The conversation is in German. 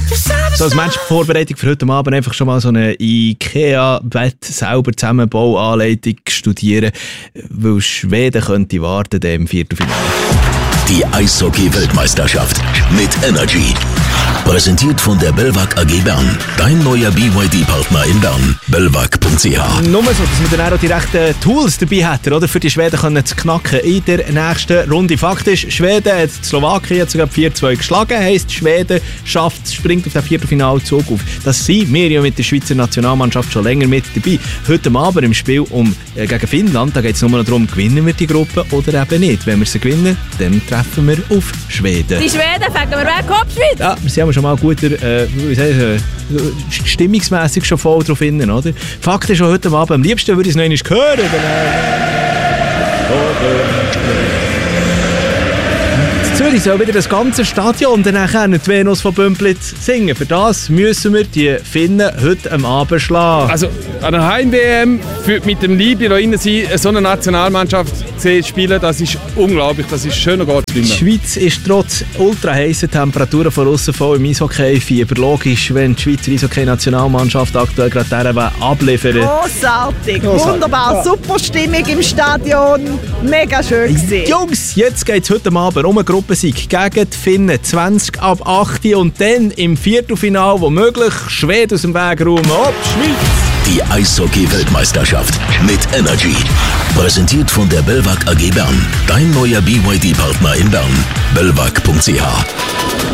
So als Matchvorbereitung für heute Abend einfach schon mal so eine IKEA-Bett selber Zusammenbauanleitung studieren, weil Schweden könnte warten im Viertelfinale. Die Eishockey-Weltmeisterschaft mit Energy. Präsentiert von der Belvac AG Bern. Dein neuer BYD-Partner in Bern. Belvac.ch. Nur so, dass wir dann auch die rechten Tools dabei hätten, oder? Für die Schweden können zu knacken in der nächsten Runde. Faktisch, Schweden hat Slowakei jetzt sogar 4-2 geschlagen. Heisst, Schweden springt auf den Viertelfinalzug auf. Das sind wir ja mit der Schweizer Nationalmannschaft schon länger mit dabei. Heute Abend im Spiel gegen Finnland, da geht es nur noch darum, gewinnen wir die Gruppe oder eben nicht. Wenn wir sie gewinnen, dann treffen wir auf Schweden. Die Schweden fangen wir weg, Kopfschweiz! Ja, wir sind schon mal guter, stimmungsmässig schon voll drauf hin, oder? Fakt ist schon heute Abend, am liebsten würde ich es noch einmal hören. Zürich soll wieder das ganze Stadion dann nachher die Venus von Bümplitz singen. Für das müssen wir die Finnen heute am Abend schlagen. Also an der Heim-WM mit dem Liebe da rein sein, so eine Nationalmannschaft zu spielen, das ist unglaublich, das ist schöner Gott. Die Schweiz ist trotz ultra heissen Temperaturen von aussen voll im Eishockey-Fieber. Logisch, wenn die Schweizer Eishockey-Nationalmannschaft aktuell gerade dieser abliefern. Großartig, wunderbar, super Stimmung im Stadion, mega schön gewesen. Jungs, jetzt geht es heute Abend um eine Gruppensieg gegen die Finnen, 20 ab 8 und dann im Viertelfinale womöglich Schweden aus dem Weg räumen. Ob Schweiz! Die Eishockey-Weltmeisterschaft mit Energy. Präsentiert von der Belvac AG Bern. Dein neuer BYD-Partner in Bern. Belvac.ch.